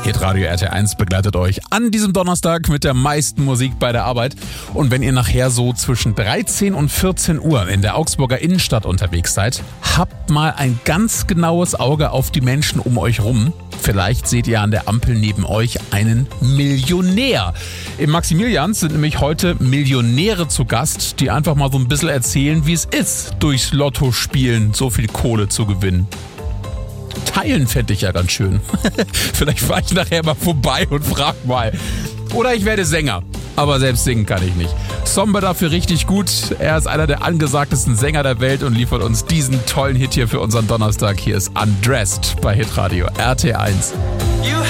Hitradio RT1 begleitet euch an diesem Donnerstag mit der meisten Musik bei der Arbeit. Und wenn ihr nachher so zwischen 13 und 14 Uhr in der Augsburger Innenstadt unterwegs seid, habt mal ein ganz genaues Auge auf die Menschen um euch rum. Vielleicht seht ihr an der Ampel neben euch einen Millionär. Im Maximilians sind nämlich heute Millionäre zu Gast, die einfach mal so ein bisschen erzählen, wie es ist, durchs Lotto spielen so viel Kohle zu gewinnen. Teilen fände ich ja ganz schön. Vielleicht fahre ich nachher mal vorbei und frag mal. Oder ich werde Sänger. Aber selbst singen kann ich nicht. Somber dafür richtig gut. Er ist einer der angesagtesten Sänger der Welt und liefert uns diesen tollen Hit hier für unseren Donnerstag. Hier ist Undressed bei Hitradio RT1.